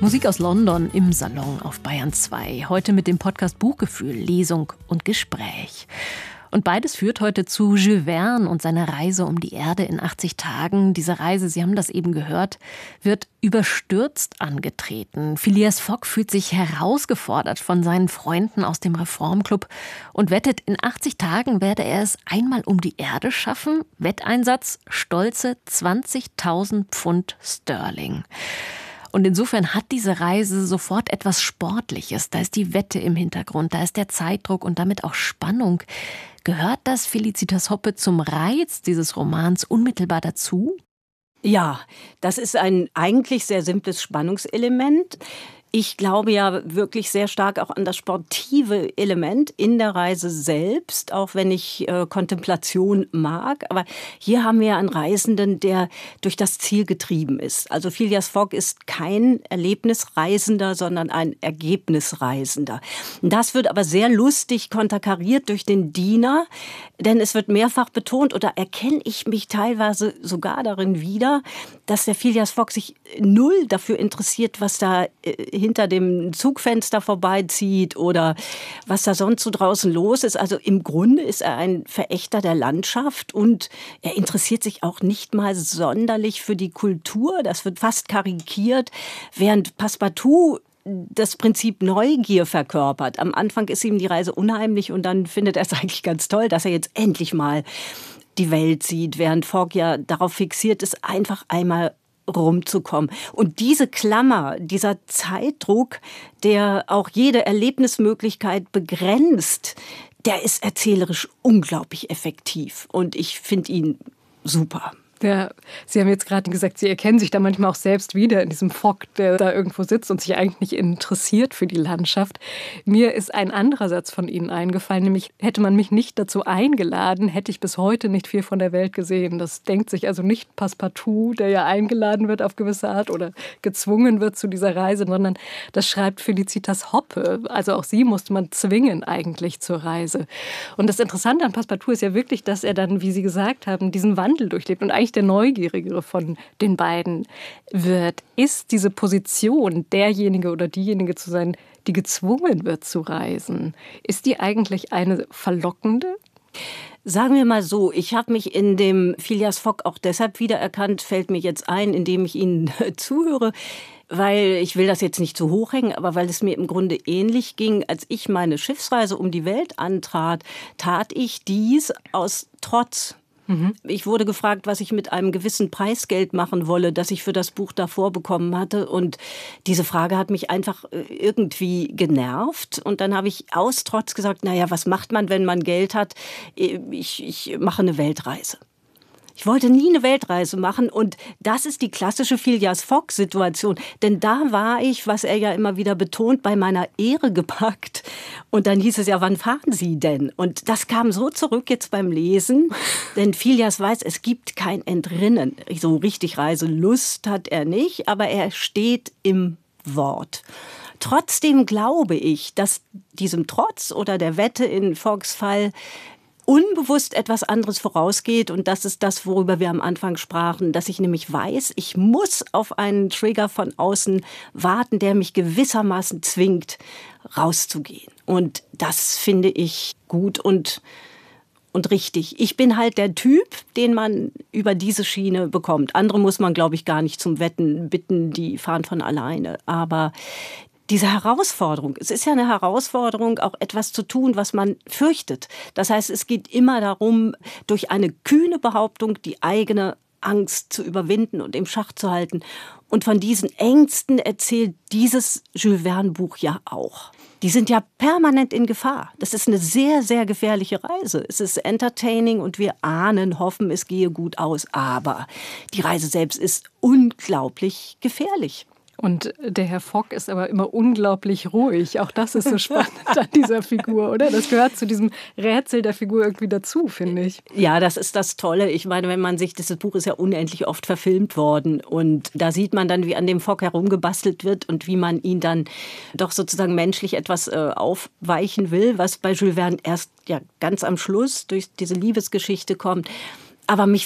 Musik aus London im Salon auf Bayern 2. Heute mit dem Podcast Buchgefühl, Lesung und Gespräch. Und beides führt heute zu Jules Verne und seiner Reise um die Erde in 80 Tagen. Diese Reise, Sie haben das eben gehört, wird überstürzt angetreten. Phileas Fogg fühlt sich herausgefordert von seinen Freunden aus dem Reformclub und wettet, in 80 Tagen werde er es einmal um die Erde schaffen. Wetteinsatz stolze 20.000 Pfund Sterling. Und insofern hat diese Reise sofort etwas Sportliches. Da ist die Wette im Hintergrund, da ist der Zeitdruck und damit auch Spannung. Gehört das Felicitas Hoppe zum Reiz dieses Romans unmittelbar dazu? Ja, das ist ein eigentlich sehr simples Spannungselement. Ich glaube ja wirklich sehr stark auch an das sportive Element in der Reise selbst, auch wenn ich Kontemplation mag. Aber hier haben wir ja einen Reisenden, der durch das Ziel getrieben ist. Also Phileas Fogg ist kein Erlebnisreisender, sondern ein Ergebnisreisender. Das wird aber sehr lustig konterkariert durch den Diener, denn es wird mehrfach betont, oder erkenne ich mich teilweise sogar darin wieder, dass der Phileas Fogg sich null dafür interessiert, was da hinter dem Zugfenster vorbeizieht oder was da sonst so draußen los ist. Also im Grunde ist er ein Verächter der Landschaft und er interessiert sich auch nicht mal sonderlich für die Kultur. Das wird fast karikiert, während Passepartout das Prinzip Neugier verkörpert. Am Anfang ist ihm die Reise unheimlich und dann findet er es eigentlich ganz toll, dass er jetzt endlich mal die Welt sieht, während Fogg ja darauf fixiert ist, einfach einmal rumzukommen. Und diese Klammer, dieser Zeitdruck, der auch jede Erlebnismöglichkeit begrenzt, der ist erzählerisch unglaublich effektiv. Und ich finde ihn super. Ja, Sie haben jetzt gerade gesagt, Sie erkennen sich da manchmal auch selbst wieder in diesem Fogg, der da irgendwo sitzt und sich eigentlich nicht interessiert für die Landschaft. Mir ist ein anderer Satz von Ihnen eingefallen, nämlich hätte man mich nicht dazu eingeladen, hätte ich bis heute nicht viel von der Welt gesehen. Das denkt sich also nicht Passepartout, der ja eingeladen wird auf gewisse Art oder gezwungen wird zu dieser Reise, sondern das schreibt Felicitas Hoppe. Also auch sie musste man zwingen eigentlich zur Reise. Und das Interessante an Passepartout ist ja wirklich, dass er dann, wie Sie gesagt haben, diesen Wandel durchlebt und eigentlich der Neugierigere von den beiden wird. Ist diese Position, derjenige oder diejenige zu sein, die gezwungen wird zu reisen, ist die eigentlich eine verlockende? Sagen wir mal so, ich habe mich in dem Phileas Fogg auch deshalb wiedererkannt, fällt mir jetzt ein, indem ich Ihnen zuhöre, weil ich will das jetzt nicht zu hoch hängen, aber weil es mir im Grunde ähnlich ging, als ich meine Schiffsreise um die Welt antrat, tat ich dies aus Trotz. Ich wurde gefragt, was ich mit einem gewissen Preisgeld machen wolle, das ich für das Buch davor bekommen hatte. Und diese Frage hat mich einfach irgendwie genervt. Und dann habe ich aus Trotz gesagt, naja, was macht man, wenn man Geld hat? Ich mache eine Weltreise. Ich wollte nie eine Weltreise machen und das ist die klassische Phileas Fogg-Situation. Denn da war ich, was er ja immer wieder betont, bei meiner Ehre gepackt. Und dann hieß es ja, wann fahren Sie denn? Und das kam so zurück jetzt beim Lesen. Denn Phileas weiß, es gibt kein Entrinnen. So richtig Reiselust hat er nicht, aber er steht im Wort. Trotzdem glaube ich, dass diesem Trotz oder der Wette in Foggs Fall unbewusst etwas anderes vorausgeht. Und das ist das, worüber wir am Anfang sprachen, dass ich nämlich weiß, ich muss auf einen Trigger von außen warten, der mich gewissermaßen zwingt, rauszugehen. Und das finde ich gut und richtig. Ich bin halt der Typ, den man über diese Schiene bekommt. Andere muss man, glaube ich, gar nicht zum Wetten bitten, die fahren von alleine. Aber diese Herausforderung, es ist ja eine Herausforderung, auch etwas zu tun, was man fürchtet. Das heißt, es geht immer darum, durch eine kühne Behauptung die eigene Angst zu überwinden und im Schach zu halten. Und von diesen Ängsten erzählt dieses Jules Verne-Buch ja auch. Die sind ja permanent in Gefahr. Das ist eine sehr, sehr gefährliche Reise. Es ist entertaining und wir ahnen, hoffen, es gehe gut aus. Aber die Reise selbst ist unglaublich gefährlich. Und der Herr Fogg ist aber immer unglaublich ruhig. Auch das ist so spannend an dieser Figur, oder? Das gehört zu diesem Rätsel der Figur irgendwie dazu, finde ich. Ja, das ist das Tolle. Ich meine, wenn man sich, dieses Buch ist ja unendlich oft verfilmt worden. Und da sieht man dann, wie an dem Fogg herumgebastelt wird und wie man ihn dann doch sozusagen menschlich etwas aufweichen will, was bei Jules Verne erst ja ganz am Schluss durch diese Liebesgeschichte kommt. Aber mich